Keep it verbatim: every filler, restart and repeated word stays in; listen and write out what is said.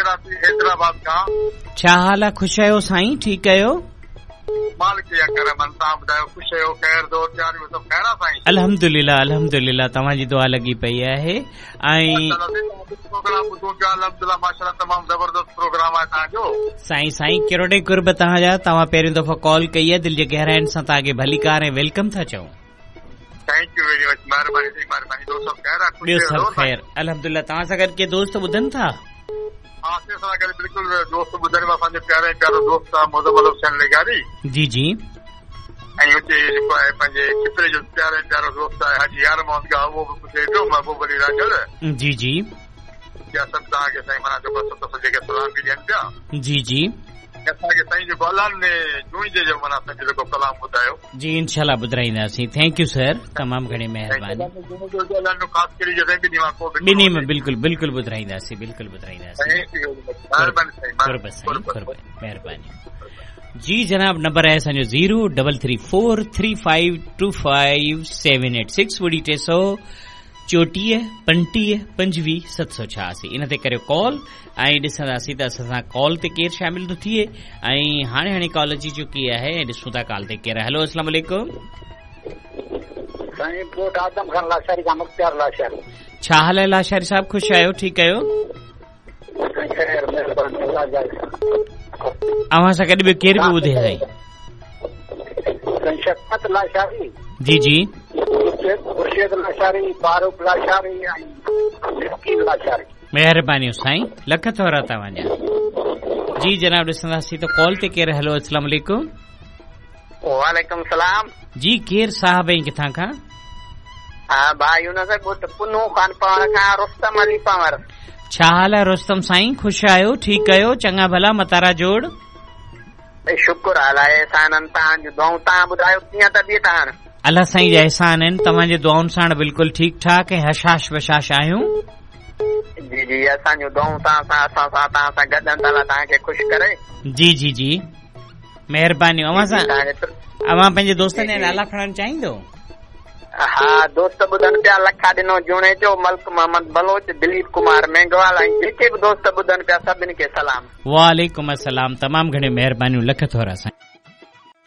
कराची हैदराबाद खां। छा हाल आहे? ख़ुशि आहियो साईं? ठीकु आहियो? मालिक जा करम, तव्हां ॿुधायो ख़ुशि आहियो? ख़ैर दो चार सभु ख़ैर आहे साईं? अल्हम्दुलिल्लाह अल्हम्दुलिल्लाह, तव्हांजी दुआ लॻी पई आहे। ऐं प्रोग्राम ॿुधूं पिया, अल्हम्दुलिल्लाह माशाअल्लाह तमामु ज़बरदस्त प्रोग्राम आहे तव्हांजो। साईं साईं किरोड़े कुर्ब तव्हांजा। तव्हां पहिरियों दफ़ो कॉल कई आहे, दिलि जे गहराइनि सां तव्हांखे भलीकार ऐं वेलकम था चऊं। थैंक यू वेरी मच, महिरबानी साईं, महिरबानी। ॿियो सभु ख़ैर आहे? ॿियो सभु ख़ैर अल्हम्दुलिल्लाह। तव्हां सां गॾु के दोस्त ॿुधनि था? हा सां गॾु बिल्कुलु दोस्त ॿुधनि, असांजो प्यारे प्यारो दोस्त आहे मुज़म्मल हुसैन लेगारी। जी जी। ऐं हुते जेको आहे पंहिंजे चित्रे जो प्यारे प्यारो दोस्त आहे हाजी यार मोहम्मद गा, उहो बि ॿुधे पियो, महबूब अली राजल। जी जी। या सभु तव्हांखे साईं माना जेको सत जेके सलाम बि ॾियनि पिया। जी जी। असांखे साईं जेको अलान ने जूइजे जो माना असांखे जेको कलाम ॿुधायो। जी इंशाल्लाह ॿुधाईंदासीं। थैंक यू सर, तमामु घणी महिरबानी। ॿिन्ही में बिल्कुलु बिल्कुलु ॿुधाईंदासीं, बिल्कुलु ॿुधाईंदासीं। महिरबानी। जी जनाब, नंबर आहे असांजो zero double three four three five two five seven eight six ॿुड़ी टे सौ चोटीह पंटीह पंजवीह सत सौ छहासी। इन ते करियो कॉल ऐं ॾिसंदासीं त असां कॉल ते केरु शामिल थो थिए। ऐं हाणे हाणे कॉल अची चुकी आहे, ॾिसूं था कॉल ते केरु। हेलो अस्सलाम वालेकुम। छा हाल आहे लाशारी साहब? ख़ुशि आहियो? ठीकु आहियो? अव्हां सां गॾु ॿियो केरु बि ॿुधे साईं? जी जी। महिरबानी साईं, लख थोरा तव्हांजा। जी जनाब, ॾिसंदासीं त कॉल ते केरु। हेलो अस्सलाम वालेकुम। वालेकुम सलाम। जी केरु साहब ऐं किथां खां? हा भाई हुन से पुनू खान पावर खां रुस्तम अली पावर। छा हाल आहे रुस्तम साईं? ख़ुशि आहियो? ठीकु आहियो? चङा भला मतारा जोड़? शुक्र आहे एहसाननि तव्हांजूं दुआऊं। तव्हां ॿुधायो कीअं तबियत आहे? अल्लाह साईं जा एहसान आहिनि, तव्हांजे दुआउनि सां बिल्कुलु ठीकु ठाक ऐं हशाश वशाश आहियूं। जी जी, असांजूं दुआऊं तव्हां सां असां सां तव्हां सां गॾु अलाह तव्हांखे ख़ुशि करे। जी जी जी, महिरबानी। अव्हां सां अव्हां पंहिंजे दोस्तनि जा नाला खणणु चाहींदो? हा दोस्त ॿुधनि पिया, लखा ॾिनो जूणे जो, मल्क मोहम्मद बलोच, दिलीप कुमार मेंगवाल ऐं जेके बि दोस्त ॿुधनि पिया सभिनी खे सलाम। वालेकुम अस्सलाम, तमामु घणी महिरबानियूं, लख थोरा साईं।